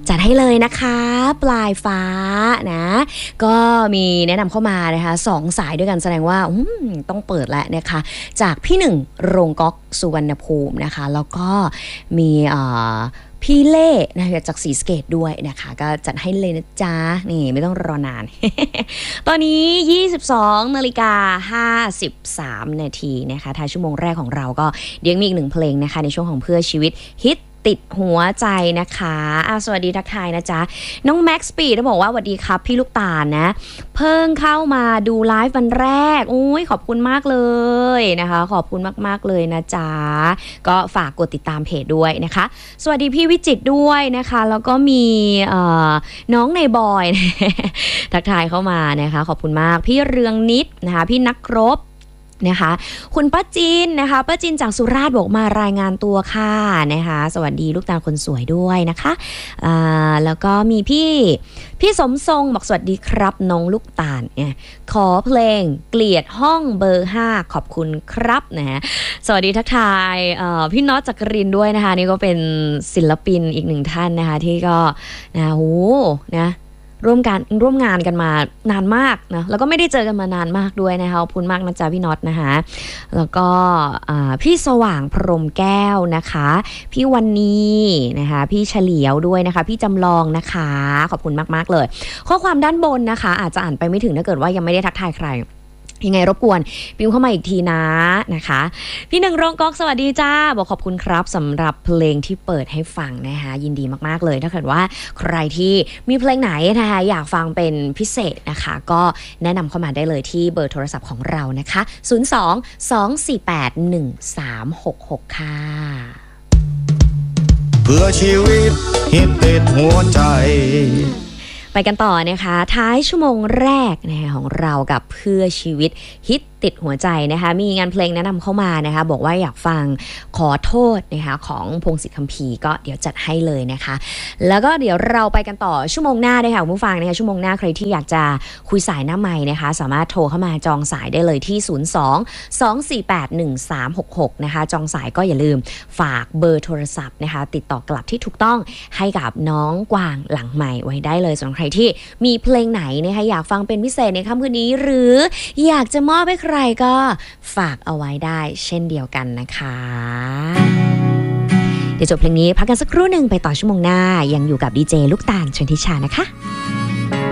จัดให้เลยนะคะปลายฟ้านะก็มีแนะนำเข้ามานะคะ2สายด้วยกันแสดงว่าต้องเปิดแล้วนะคะจากพี่หนึ่งโรงก๊อกสุวรรณภูมินะคะแล้วก็มีพี่เล่นะคะจากศรีสะเกษด้วยนะคะก็จัดให้เลยนะจ๊ะนี่ไม่ต้องรอนาน ตอนนี้ 22:53 นาทีนะคะท้ายชั่วโมงแรกของเราก็เดี๋ยวมีอีก1เพลงนะคะในช่วงของเพื่อชีวิตฮิตติดหัวใจนะคะสวัสดีทักทายนะจ๊ะน้องแม็กซ์ปีดบอกว่าสวัสดีครับพี่ลูกตาลนะเพิ่งเข้ามาดูไลฟ์วันแรกขอบคุณมากเลยนะคะขอบคุณมากๆเลยนะจ๊ะก็ฝากกดติดตามเพจด้วยนะคะสวัสดีพี่วิจิตรด้วยนะคะแล้วก็มีน้องในบอย ทักทายเข้ามานะคะขอบคุณมากพี่เรืองนิดนะคะพี่นักรบนะคะคุณป้าจินนะคะป้าจินจากสุราษฎร์บอกมารายงานตัวค่ะนะคะสวัสดีลูกตาลคนสวยด้วยนะคะแล้วก็มีพี่สมทรงบอกสวัสดีครับน้องลูกตาลเนี่ยขอเพลงเกลียดห้องเบอร์5ขอบคุณครับนะสวัสดีทักทายพี่น็อตจักรินด้วยนะคะนี่ก็เป็นศิลปินอีกหนึ่งท่านนะคะที่ก็นะโหนะร่วมงานกันมานานมากนะแล้วก็ไม่ได้เจอกันมานานมากด้วยนะคะขอบคุณมากนะจ๊ะพี่น็อตนะคะแล้วก็พี่สว่างพรหมแก้วนะคะพี่วันนี้นะคะพี่เฉลียวด้วยนะคะพี่จำลองนะคะขอบคุณมากๆเลยข้อความด้านบนนะคะอาจจะอ่านไปไม่ถึงถ้าเกิดว่ายังไม่ได้ทักทายใครยังไงรบกวนพิมพ์เข้ามาอีกทีนะนะคะพี่หนึ่งโรงก๊อกสวัสดีจ้าบอกขอบคุณครับสำหรับเพลงที่เปิดให้ฟังนะคะยินดีมากๆเลยถ้าเกิดว่าใครที่มีเพลงไหนนะคะอยากฟังเป็นพิเศษนะคะก็แนะนำเข้ามาได้เลยที่เบอร์โทรศัพท์ของเรานะคะ02-248-1366ค่ะเพื่อชีวิตฮิตติดหัวใจไปกันต่อนะคะท้ายชั่วโมงแรกนะคะของเรากับเพื่อชีวิตฮิตติดหัวใจนะคะมีงานเพลงแนะนำเข้ามานะคะบอกว่าอยากฟังขอโทษนะคะของพงศิษฐ์คัมภีร์ก็เดี๋ยวจัดให้เลยนะคะแล้วก็เดี๋ยวเราไปกันต่อชั่วโมงหน้าด้วยค่ะคุณผู้ฟังนะคะชั่วโมงหน้าใครที่อยากจะคุยสายหน้าไมค์นะคะสามารถโทรเข้ามาจองสายได้เลยที่02-248-1366นะคะจองสายก็อย่าลืมฝากเบอร์โทรศัพท์นะคะติดต่อกลับที่ถูกต้องให้กับน้องกวางหลังไมค์ไว้ได้เลยส่วนใครที่มีเพลงไหนนะคะอยากฟังเป็นพิเศษในค่ำคืนนี้หรืออยากจะมอบให้ใครก็ฝากเอาไว้ได้เช่นเดียวกันนะคะเดี๋ยวจบเพลงนี้พักกันสักครู่หนึ่งไปต่อชั่วโมงหน้ายังอยู่กับดีเจลูกตาลชลทิชานะคะ